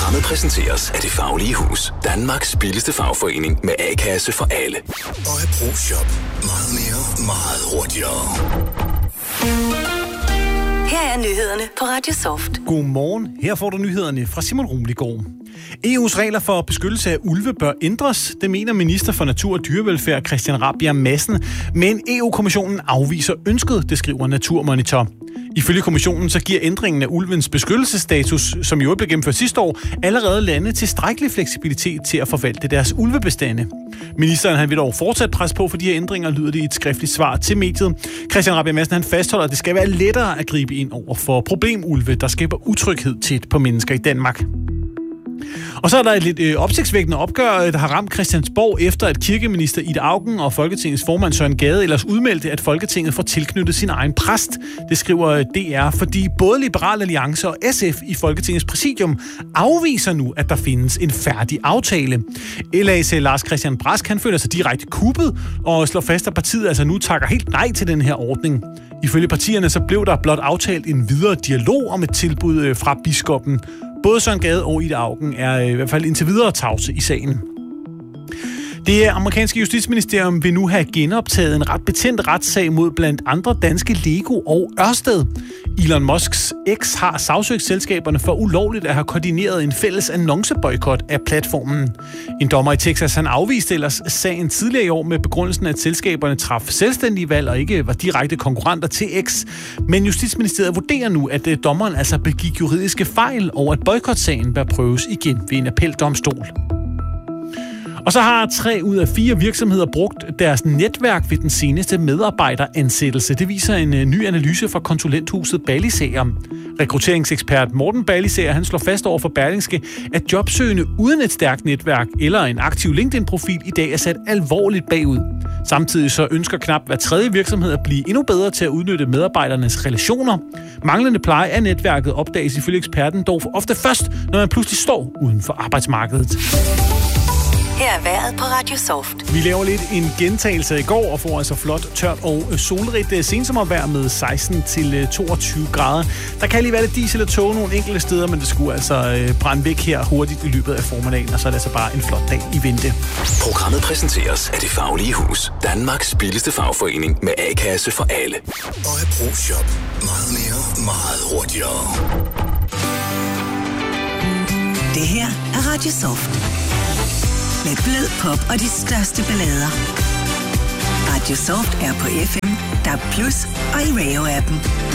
Programmet præsenteres af Det Faglige Hus. Danmarks billigste fagforening med A-kasse for alle. Og ProShop. Meget mere, meget hurtigere. Her er nyhederne på Radio Soft. Godmorgen. Her får du nyhederne fra Simon Rumligård. EU's regler for beskyttelse af ulve bør ændres. Det mener minister for natur og dyrevelfærd Christian Rabjerg Madsen, men EU-kommissionen afviser ønsket, det skriver Naturmonitor. Ifølge kommissionen så giver ændringen af ulvens beskyttelsesstatus, som jo blev gennemført sidste år, allerede lande tilstrækkelig fleksibilitet til at forvalte deres ulvebestande. Ministeren han vil dog fortsat presse på for de her ændringer, lyder det i et skriftligt svar til mediet. Christian Rabjerg Madsen han fastholder, at det skal være lettere at gribe ind over for problemulve, der skaber utryghed tæt på mennesker i Danmark. Og så er der et lidt opsigtsvækkende opgør, der har ramt Christiansborg, efter at kirkeminister Ida Auken og Folketingets formand Søren Gade ellers udmeldte, at Folketinget får tilknyttet sin egen præst. Det skriver DR, fordi både Liberal Alliance og SF i Folketingets præsidium afviser nu, at der findes en færdig aftale. LA's Lars Christian Brask, han føler sig direkte kuppet og slår fast, at partiet altså nu takker helt nej til den her ordning. Ifølge partierne så blev der blot aftalt en videre dialog om et tilbud fra biskoppen. Både Søren Gade og Ida Auken er i hvert fald indtil videre tavse i sagen. Det amerikanske justitsministerium vil nu have genoptaget en ret betændt retssag mod blandt andre danske Lego og Ørsted. Elon Musks eks har sagsøgt selskaberne for ulovligt at have koordineret en fælles annonceboykot af platformen. En dommer i Texas han afviste ellers sagen tidligere i år med begrundelsen, at selskaberne traf selvstændige valg og ikke var direkte konkurrenter til X. Men Justitsministeriet vurderer nu, at dommeren altså begik juridiske fejl, og at boykotsagen bør prøves igen ved en appeldomstol. Og så har 3 ud af 4 virksomheder brugt deres netværk ved den seneste medarbejderansættelse. Det viser en ny analyse fra konsulenthuset Ballisager. Rekrutteringsekspert Morten Ballisager han slår fast over for Berlingske, at jobsøgende uden et stærkt netværk eller en aktiv LinkedIn-profil i dag er sat alvorligt bagud. Samtidig så ønsker knap hver tredje virksomhed at blive endnu bedre til at udnytte medarbejdernes relationer. Manglende pleje af netværket opdages ifølge eksperten dog ofte først, når man pludselig står uden for arbejdsmarkedet. Her er vejret på Radio Soft. Vi laver lidt en gentagelse i går og får altså flot, tørt og solrigt sensommervejr med 16-22 grader. Der kan lige være lidt dis eller tåge nogle enkelte steder, men det skulle altså brænde væk her hurtigt i løbet af formiddagen, og så er det altså bare en flot dag i vente. Programmet præsenteres af Det Faglige Hus. Danmarks billigste fagforening med A-kasse for alle. Og ProShop. Meget mere, meget hurtigere. Det her er Radio Soft. Med blød pop og de største ballader. Radio Soft er på FM, DAB+ og i Radio-appen.